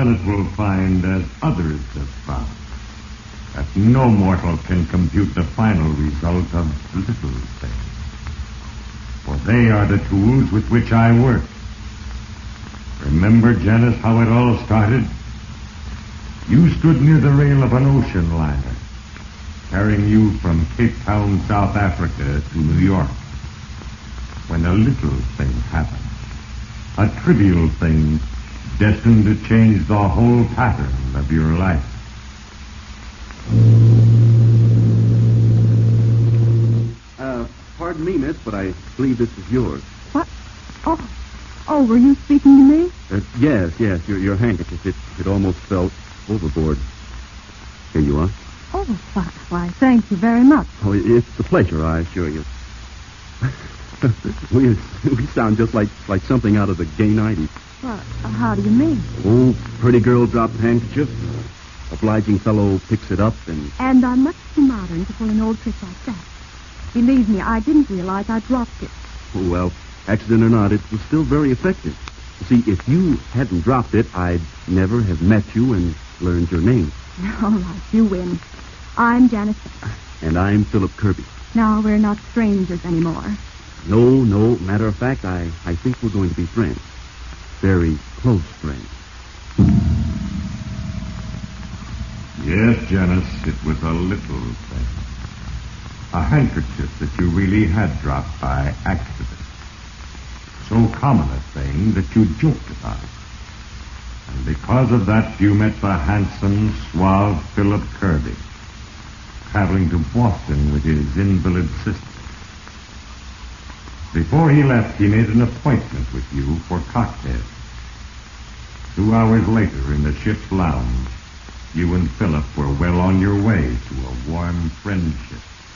then it will find, as others have found, that no mortal can compute the final result of little things. For they are the tools with which I work. Remember, Janice, how it all started? You stood near the rail of an ocean liner, carrying you from Cape Town, South Africa to New York, when a little thing happened. A trivial thing destined to change the whole pattern of your life. Pardon me, miss, but I believe this is yours. What? Oh, were you speaking to me? Yes, your handkerchief. It almost fell overboard. Here you are. Oh, why, thank you very much. Oh, it's a pleasure, I assure you. we sound just like something out of the gay 90s. Well, how do you mean? Oh, pretty girl drops handkerchief. Obliging fellow picks it up and... And I'm much too modern to pull an old trick like that. Believe me, I didn't realize I dropped it. Oh, well, accident or not, it was still very effective. You see, if you hadn't dropped it, I'd never have met you and learned your name. All right, you win. I'm Janice. And I'm Philip Kirby. Now we're not strangers anymore. No. Matter of fact, I think we're going to be friends. Very close friends. Yes, Janice, it was a little thing. A handkerchief that you really had dropped by accident. So common a thing that you joked about it. And because of that, you met the handsome, suave Philip Kirby, traveling to Boston with his invalid sister. Before he left, he made an appointment with you for cocktails. 2 hours later, in the ship's lounge, you and Philip were well on your way to a warm friendship.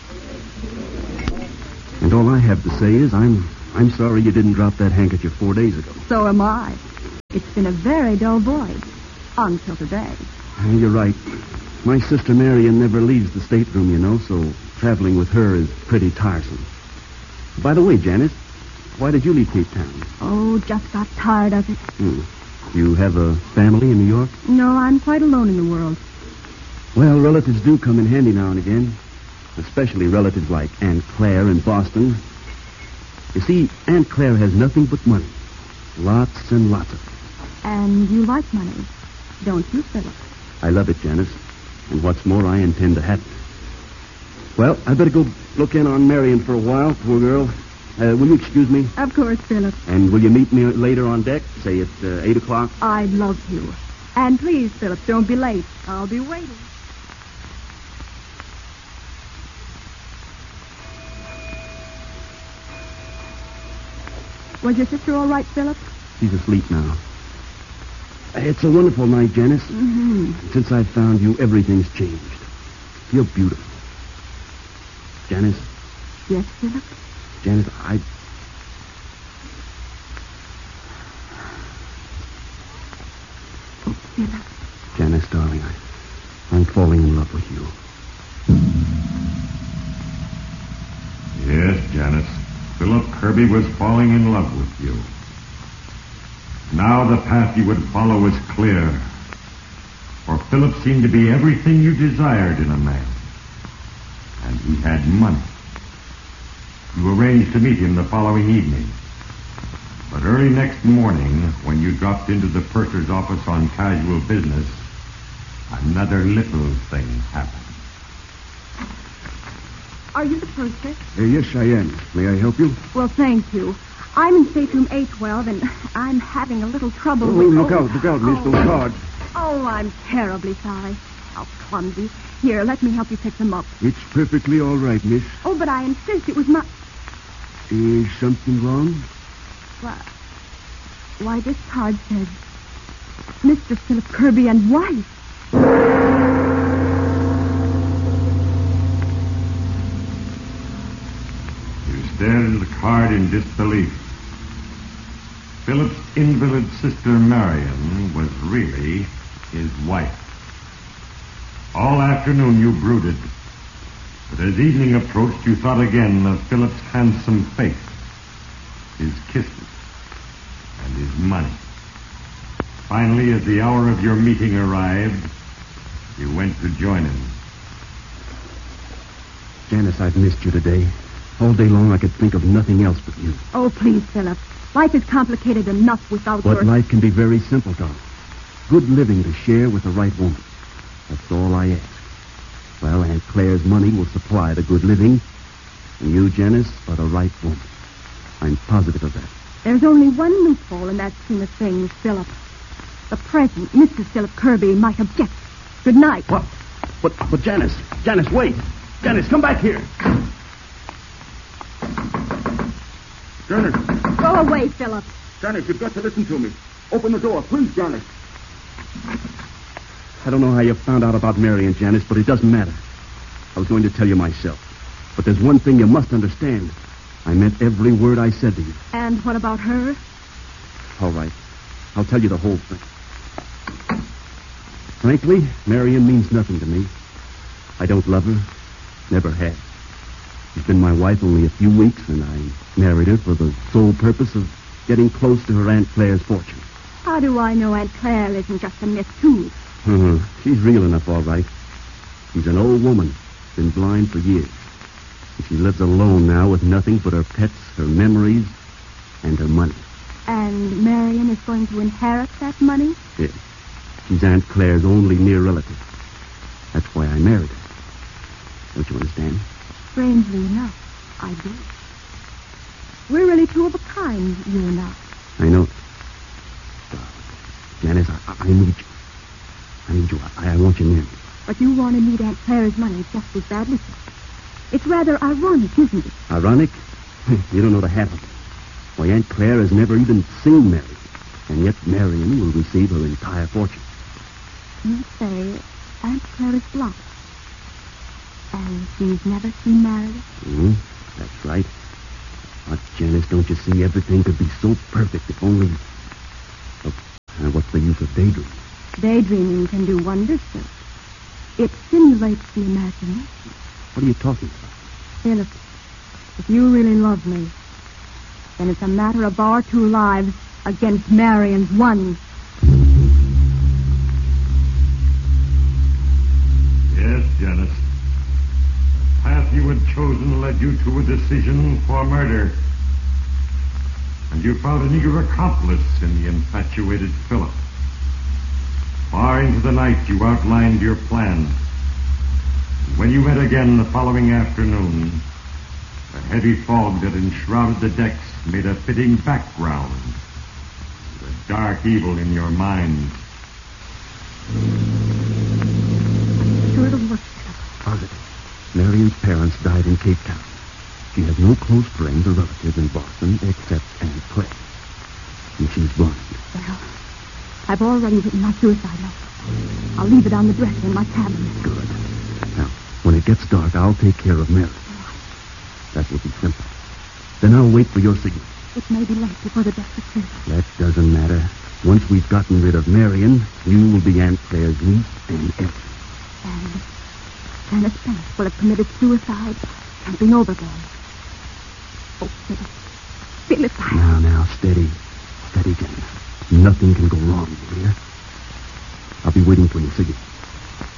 And all I have to say is I'm sorry you didn't drop that handkerchief 4 days ago. So am I. It's been a very dull voyage. Until today. You're right. My sister Marion never leaves the stateroom, you know, so traveling with her is pretty tiresome. By the way, Janice, why did you leave Cape Town? Oh, just got tired of it. You have a family in New York? No, I'm quite alone in the world. Well, relatives do come in handy now and again. Especially relatives like Aunt Claire in Boston. You see, Aunt Claire has nothing but money. Lots and lots of it. And you like money, don't you, Philip? I love it, Janice. And what's more, I intend to have it. Well, I better go look in on Marion for a while, poor girl. Will you excuse me? Of course, Philip. And will you meet me later on deck, say at 8 o'clock? I'd love to. And please, Philip, don't be late. I'll be waiting. Was your sister all right, Philip? She's asleep now. It's a wonderful night, Janice. Mm-hmm. Since I've found you, everything's changed. You're beautiful. Janice? Yes, Philip? Janice, Oh, Philip. Janice, darling, I'm falling in love with you. Yes, Janice. Philip Kirby was falling in love with you. Now the path you would follow is clear. For Philip seemed to be everything you desired in a man. And he had money. You arranged to meet him the following evening. But early next morning, when you dropped into the purser's office on casual business, another little thing happened. Are you the purser? Yes, I am. May I help you? Well, thank you. I'm in stateroom A12, and I'm having a little trouble with... Look out, miss. Those cards. Oh, I'm terribly sorry. How clumsy. Here, let me help you pick them up. It's perfectly all right, miss. Oh, but I insist it was my... Is something wrong? Why, this card says, Mr. Philip Kirby and wife. You stared at the card in disbelief. Philip's invalid sister Marion was really his wife. All afternoon you brooded, but as evening approached you thought again of Philip's handsome face, his kisses, and his money. Finally, as the hour of your meeting arrived, you went to join him. Janice, I've missed you today. All day long I could think of nothing else but you. Oh, please, Philip. Life is complicated enough without But your... life can be very simple, darling. Good living to share with the right woman. That's all I ask. Well, Aunt Claire's money will supply the good living, and you, Janice, are the right woman. I'm positive of that. There's only one loophole in that scheme of things, Philip. The President, Mr. Philip Kirby, might object. Good night. What? But Janice, wait. Janice, come back here. Janice, Go away, Philip. Janice, you've got to listen to me. Open the door, please, Janice. I don't know how you found out about Mary and Janice, but it doesn't matter. I was going to tell you myself. But there's one thing you must understand. I meant every word I said to you. And what about her? All right. I'll tell you the whole thing. Frankly, Marion means nothing to me. I don't love her. Never have. She's been my wife only a few weeks, and I married her for the sole purpose of getting close to her Aunt Claire's fortune. How do I know Aunt Claire isn't just a myth, too? She's real enough, all right. She's an old woman, been blind for years. And she lives alone now with nothing but her pets, her memories, and her money. And Marion is going to inherit that money? Yes. She's Aunt Claire's only near relative. That's why I married her. Don't you understand? Strangely enough, I do. We're really two of a kind, you and I. I know. Janice, I need you. I need you. I want you near me. But you want to need Aunt Claire's money just as badly. It's rather ironic, isn't it? Ironic? You don't know the half of it. Why, Aunt Claire has never even seen Mary. And yet Marion will receive her entire fortune. You say Aunt Claire is blind. And she's never seen Mary? That's right. But, Janice, don't you see, everything could be so perfect if only... what's the use of daydreaming? Daydreaming can do wonders, sir. It stimulates the imagination. What are you talking about? Philip, if you really love me, then it's a matter of our two lives against Marion's one. Yes, Janice. The path you had chosen led you to a decision for murder. And you found an eager accomplice in the infatuated Philip. Far into the night, you outlined your plan. And when you met again the following afternoon, the heavy fog that enshrouded the decks made a fitting background to the dark evil in your mind. Sure it'll work. Positive. Marion's parents died in Cape Town. She has no close friends or relatives in Boston except Aunt Claire. And she's blind. Well, I've already written my suicide note. I'll leave it on the dresser in my cabinet. Good. Now, when it gets dark, I'll take care of Mary. That will be simple. Then I'll wait for your signal. It may be late before the death is clear. That doesn't matter. Once we've gotten rid of Marion, you will be Aunt Claire's niece and everything. And Janice Bennett will have committed suicide, jumping overboard. Oh, Philip. Philip. Now, steady. Steady, Janice. Nothing can go wrong, you hear? I'll be waiting for your signal.